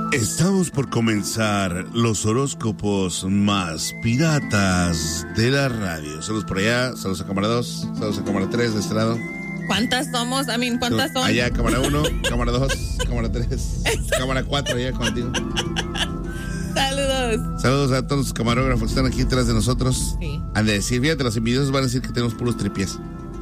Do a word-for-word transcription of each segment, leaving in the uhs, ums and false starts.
Estamos por comenzar los horóscopos más piratas de la radio. Saludos por allá, saludos a cámara dos, saludos a cámara tres de este lado. ¿Cuántas somos? I mean, ¿cuántas son? Allá, cámara uno, cámara dos, cámara tres, cámara cuatro, allá contigo. Saludos. Saludos a todos los camarógrafos que están aquí detrás de nosotros. Sí. Han de decir, fíjate, los envidiosos van a decir que tenemos puros tripies.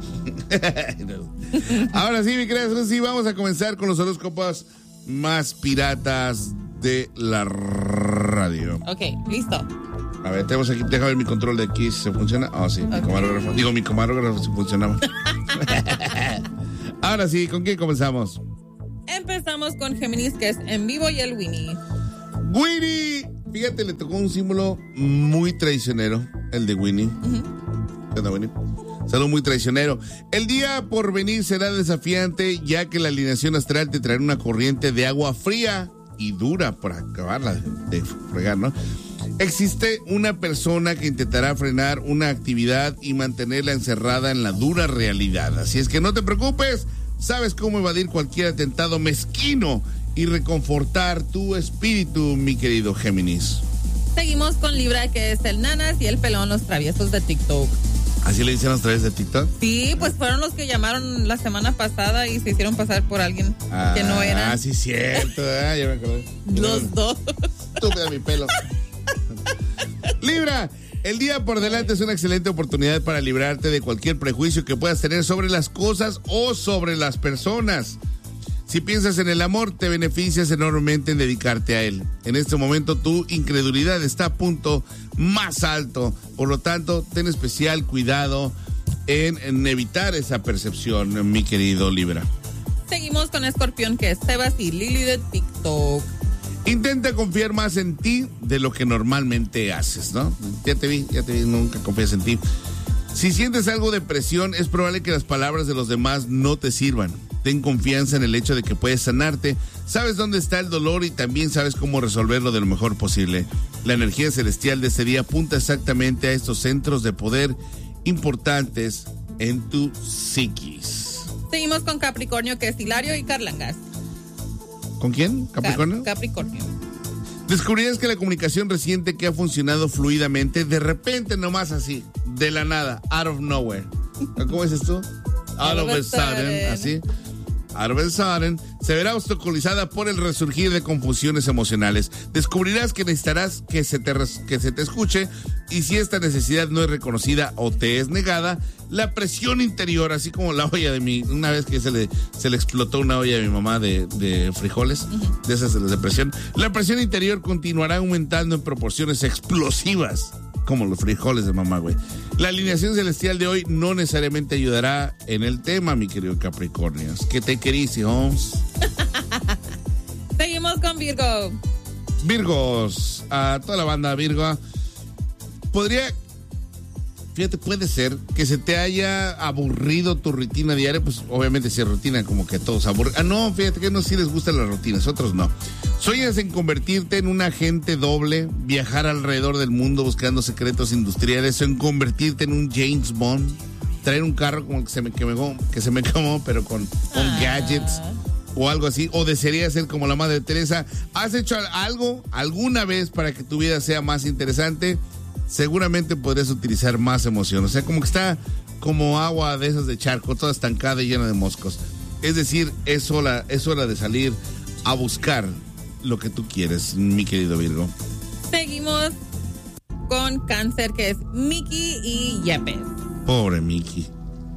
Ahora sí, mi querida Susi, vamos a comenzar con los horóscopos más piratas de la radio. Ok, listo. A ver, tenemos aquí, déjame ver mi control de aquí si se funciona. Ah, oh, sí, okay. Mi camarógrafo. Digo, mi camarógrafo si funcionaba. Ahora sí, ¿con quién comenzamos? Empezamos con Géminis, que es en vivo, y el Winnie. Winnie, fíjate, le tocó un símbolo muy traicionero, el de Winnie. Uh-huh. ¿Qué onda, Winnie? Salud muy traicionero. El día por venir será desafiante, ya que la alineación astral te traerá una corriente de agua fría y dura para acabarla de fregar, ¿no? Existe una persona que intentará frenar una actividad y mantenerla encerrada en la dura realidad. Así es que no te preocupes, sabes cómo evadir cualquier atentado mezquino y reconfortar tu espíritu, mi querido Géminis. Seguimos con Libra, que es el Nanas y el Pelón, los traviesos de TikTok. ¿Así le dicen a través de TikTok? Sí, pues fueron los que llamaron la semana pasada y se hicieron pasar por alguien ah, que no era. Ah, sí, cierto. Ah, ya me acordé. Los no, dos. Estúpida mi pelo. Libra, el día por delante es una excelente oportunidad para librarte de cualquier prejuicio que puedas tener sobre las cosas o sobre las personas. Si piensas en el amor, te beneficias enormemente en dedicarte a él. En este momento tu incredulidad está a punto más alto, por lo tanto, ten especial cuidado en, en evitar esa percepción, mi querido Libra. Seguimos con Escorpión, que es Sebas y Lili de TikTok. Intenta confiar más en ti de lo que normalmente haces, ¿no? Ya te vi, ya te vi, nunca confías en ti. Si sientes algo de presión, es probable que las palabras de los demás no te sirvan. Ten confianza en el hecho de que puedes sanarte, sabes dónde está el dolor y también sabes cómo resolverlo de lo mejor posible. La energía celestial de este día apunta exactamente a estos centros de poder importantes en tu psiquis. Seguimos con Capricornio, que es Hilario y Carlangas. ¿Con quién? ¿Capricornio? Cap- Capricornio. Descubrirás que la comunicación reciente que ha funcionado fluidamente, de repente nomás así, de la nada, out of nowhere. ¿Cómo dices tú? Out of a sudden, así. Out of a sudden, se verá obstaculizada por el resurgir de confusiones emocionales. Descubrirás que necesitarás que se te, que se te escuche, y si esta necesidad no es reconocida o te es negada, la presión interior, así como la olla de mi, una vez que se le, se le explotó una olla a mi mamá de, de frijoles, uh-huh. de esas de presión, la presión interior continuará aumentando en proporciones explosivas, como los frijoles de mamá, güey. La alineación celestial de hoy no necesariamente ayudará en el tema, mi querido Capricornio. ¿Qué te querís, Holmes? Seguimos con Virgo. Virgos, a toda la banda Virgo, podría, fíjate, puede ser que se te haya aburrido tu rutina diaria, pues obviamente si es rutina como que todos aburren. Ah, no, fíjate que no sí les gustan las rutinas, otros no. Sueñas en convertirte en un agente doble, viajar alrededor del mundo buscando secretos industriales, o en convertirte en un James Bond, traer un carro como el que se me quemó, que se me quemó, pero con, con ah. gadgets o algo así, o desearías ser como la Madre Teresa. ¿Has hecho algo alguna vez para que tu vida sea más interesante? Seguramente podrías utilizar más emoción. O sea, como que está como agua de esas de charco, toda estancada y llena de moscos. Es decir, es hora, es hora de salir a buscar lo que tú quieres, mi querido Virgo. Seguimos con Cáncer, que es Miki y Yepes. Pobre Miki.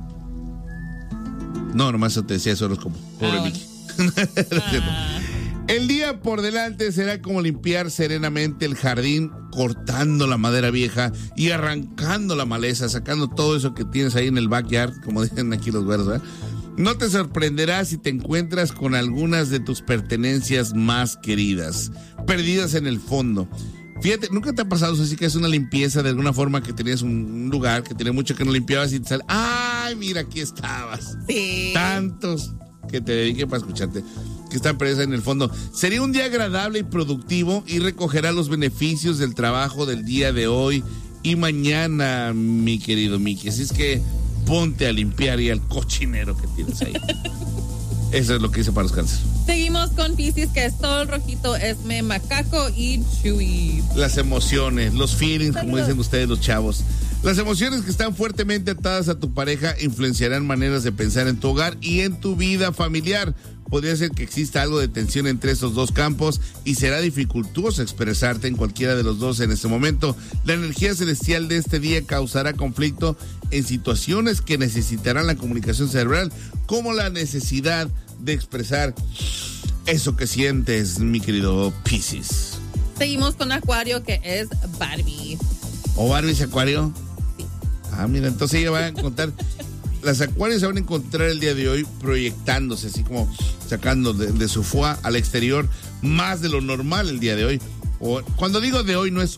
No, nomás te decía eso como pobre ah, Miki. ah. El día por delante será como limpiar serenamente el jardín, cortando la madera vieja y arrancando la maleza, sacando todo eso que tienes ahí en el backyard, como dicen aquí los güeros, ¿verdad? No te sorprenderás si te encuentras con algunas de tus pertenencias más queridas, perdidas en el fondo. Fíjate, ¿nunca te ha pasado así que es una limpieza de alguna forma, que tenías un lugar que tenía mucho que no limpiabas y te sale, ¡ay, mira, aquí estabas! Sí. Tantos que te dediqué para escucharte, que están perdidas en el fondo. Sería un día agradable y productivo y recogerá los beneficios del trabajo del día de hoy y mañana, mi querido Miki. Así es que ponte a limpiar y al cochinero que tienes ahí. Eso es lo que hice para los cánceres. Seguimos con Piscis, que es Sol, Rojito, Esme, Macaco y Chewy. Las emociones, los feelings, como dicen ustedes los chavos. Las emociones que están fuertemente atadas a tu pareja influenciarán maneras de pensar en tu hogar y en tu vida familiar. Podría ser que exista algo de tensión entre estos dos campos y será dificultoso expresarte en cualquiera de los dos en este momento. La energía celestial de este día causará conflicto en situaciones que necesitarán la comunicación cerebral, como la necesidad de expresar eso que sientes, mi querido Piscis. Seguimos con Acuario, que es Barbie. ¿O Barbie es Acuario? Sí. Ah, mira, entonces ella va a encontrar... Las acuarios se van a encontrar el día de hoy proyectándose, así como sacando de, de su foie al exterior más de lo normal el día de hoy. O, cuando digo de hoy, no es